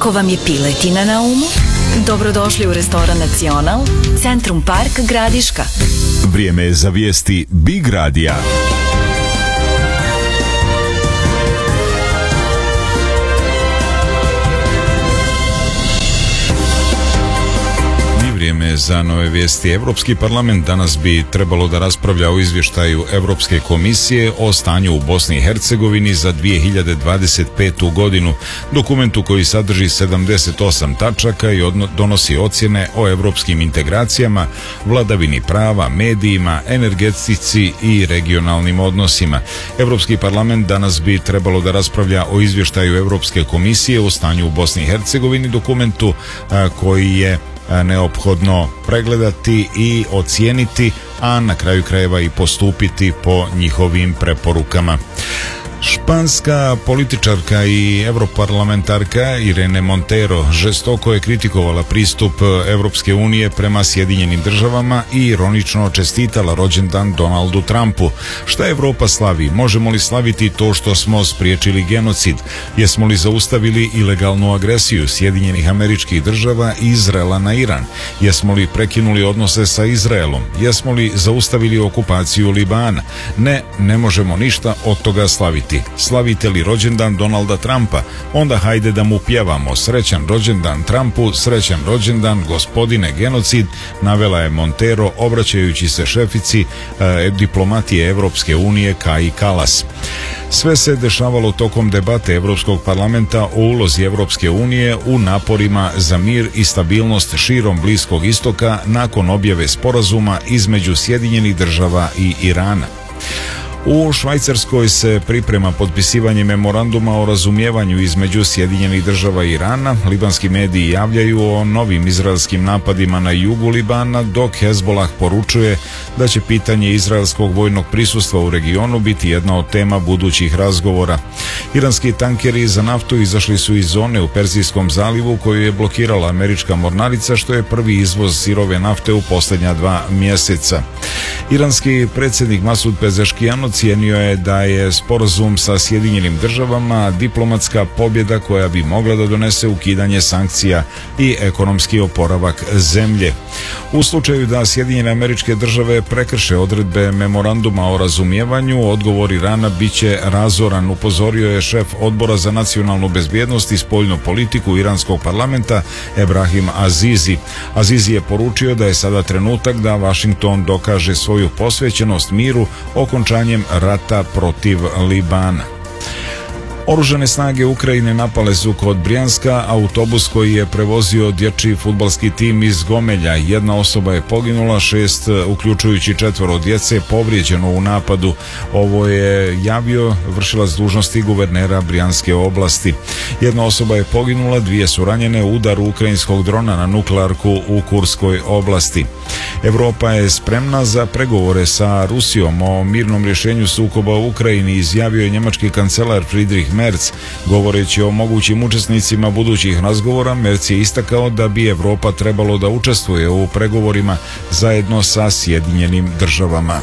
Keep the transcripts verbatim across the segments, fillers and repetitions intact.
Ako vam je piletina na umu, dobrodošli u restoran Nacional, Centrum Park Gradiška. Vrijeme je za vijesti Big Radija. Vrijeme za nove vijesti. Evropski parlament danas bi trebalo da raspravlja o izvještaju Evropske komisije o stanju u Bosni i Hercegovini za dvije hiljade dvadeset petu godinu, dokumentu koji sadrži sedamdeset osam tačaka i odno, donosi ocjene o evropskim integracijama, vladavini prava, medijima, energetici i regionalnim odnosima. Evropski parlament danas bi trebalo da raspravlja o izvještaju Evropske komisije o stanju u Bosni i Hercegovini, dokumentu a, koji je neophodno pregledati i ocijeniti, a na kraju krajeva i postupiti po njihovim preporukama. Španska političarka i europarlamentarka Irene Montero žestoko je kritikovala pristup Evropske unije prema Sjedinjenim državama i ironično čestitala rođendan Donaldu Trumpu. Šta Evropa slavi? Možemo li slaviti to što smo spriječili genocid? Jesmo li zaustavili ilegalnu agresiju Sjedinjenih Američkih Država i Izraela na Iran? Jesmo li prekinuli odnose sa Izraelom? Jesmo li zaustavili okupaciju Libana? Ne, ne možemo ništa od toga slaviti. Slavite li rođendan Donalda Trumpa? Onda hajde da mu pjevamo srećan rođendan Trumpu, srećan rođendan gospodine genocid, navela je Montero obraćajući se šefici e, diplomatije Evropske unije Kaji Kalas. Sve se dešavalo tokom debate Evropskog parlamenta o ulozi Evropske unije u naporima za mir i stabilnost širom Bliskog istoka nakon objave sporazuma između Sjedinjenih država i Irana. U Švajcarskoj se priprema potpisivanje memoranduma o razumijevanju između Sjedinjenih država i Irana. Libanski mediji javljaju o novim izraelskim napadima na jugu Libana, dok Hezbolah poručuje da će pitanje izraelskog vojnog prisustva u regionu biti jedna od tema budućih razgovora. Iranski tankeri za naftu izašli su iz zone u Perzijskom zalivu koju je blokirala američka mornarica, što je prvi izvoz sirove nafte u posljednja dva mjeseca. Iranski predsjednik Masud Pezeškijan ocijenio je da je sporazum sa Sjedinjenim državama diplomatska pobjeda koja bi mogla da donese ukidanje sankcija i ekonomski oporavak zemlje. U slučaju da Sjedinjene Američke Države prekrše odredbe memoranduma o razumijevanju, odgovor Irana biće razoran, upozorio je šef Odbora za nacionalnu bezbjednost i spoljnu politiku iranskog parlamenta Ebrahim Azizi. Azizi je poručio da je sada trenutak da Washington dokaže svoju posvećenost miru okončanjem rata protiv Libana. Oružane snage Ukrajine napale su kod Brjanska autobus koji je prevozio dječji fudbalski tim iz Gomelja. Jedna osoba je poginula, šest, uključujući četvoro djece, povrijeđeno u napadu. Ovo je javio vršilac dužnosti guvernera Brjanske oblasti. Jedna osoba je poginula, dvije su ranjene u udaru ukrajinskog drona na nuklearku u Kurskoj oblasti. Evropa je spremna za pregovore sa Rusijom o mirnom rješenju sukoba u Ukrajini, izjavio je njemački kancelar Friedrich Merz. Govoreći o mogućim učesnicima budućih razgovora, Merz je istakao da bi Evropa trebalo da učestvuje u pregovorima zajedno sa Sjedinjenim državama.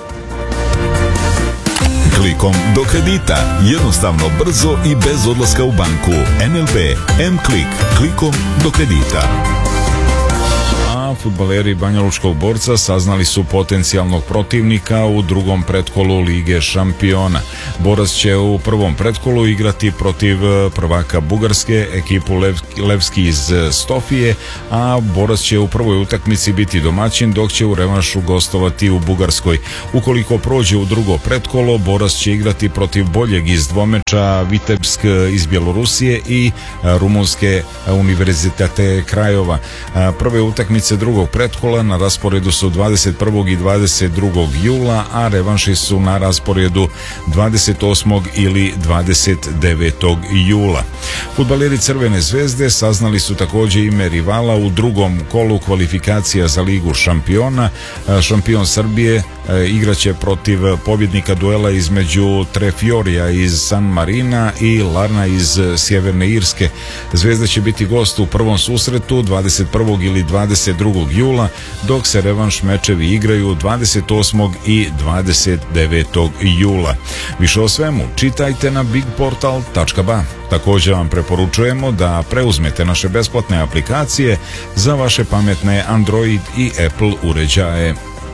Klikom do kredita, jednostavno, brzo i bez odlaska u banku. N L B M-Klik, klikom do kredita. Fudbaleri banjalučkog Borca saznali su potencijalnog protivnika u drugom pretkolu Lige šampiona. Borac će u prvom pretkolu igrati protiv prvaka Bugarske, ekipu Lev, Levski iz Stofije, a Borac će u prvoj utakmici biti domaćin, dok će u revanšu gostovati u Bugarskoj. Ukoliko prođe u drugo pretkolo, Borac će igrati protiv boljeg iz dvomeča Vitebsk iz Bjelorusije i rumunske Univerzitete Krajova. Prve utakmice drugog pretkola na rasporedu su dvadeset prvog i dvadeset drugog jula, a revanši su na rasporedu dvadeset osmog ili dvadeset devetog jula. Fudbaleri Crvene zvezde saznali su također ime rivala u drugom kolu kvalifikacija za Ligu šampiona. Šampion Srbije e, igraće protiv pobjednika duela između Tre Fiorija iz San Marina i Larna iz Sjeverne Irske. Zvezda će biti gost u prvom susretu dvadeset prvog ili dvadeset drugog jula, dok se revanš mečevi igraju dvadeset osmog i dvadeset devetog jula. Više o svemu čitajte na big portal tačka ba. Također vam preporučujemo da preuzmete naše besplatne aplikacije za vaše pametne Android i Apple uređaje.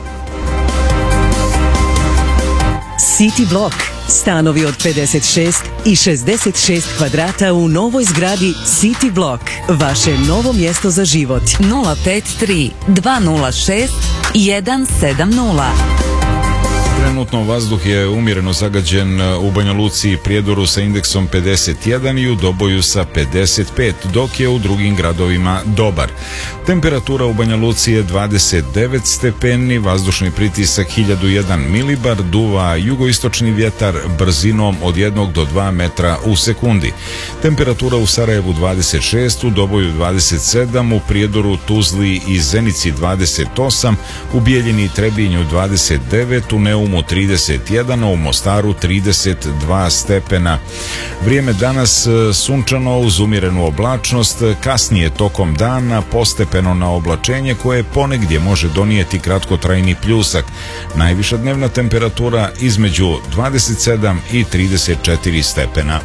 City Block. Stanovi od pedeset šest i šezdeset šest kvadrata u novoj zgradi City Block. Vaše novo mjesto za život. nula pet tri dva nula šest jedan sedam nula. Trenutno vazduh je umjereno zagađen u Banja Luci i Prijedoru sa indeksom pedeset jedan i u Doboju sa pedeset pet, dok je u drugim gradovima dobar. Temperatura u Banja Luci je dvadeset devet stepeni, vazdušni pritisak hiljadu jedan milibar, duva jugoistočni vjetar brzinom od jednog do dva metra u sekundi. Temperatura u Sarajevu dvadeset šest, u Doboju dvadeset sedam, u Prijedoru, Tuzli i Zenici dvadeset osam, u Bijeljini i Trebinju dvadeset devet, u Neumu trideset jedan, a u Mostaru trideset dva stepena. Vrijeme danas sunčano uz umjerenu oblačnost, kasnije tokom dana postepeno na oblačenje koje ponegdje može donijeti kratkotrajni pljusak. Najviša dnevna temperatura između dvadeset sedam i trideset četiri stepena.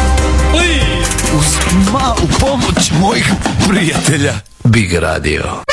Uz malu pomoć mojih prijatelja Big Radio.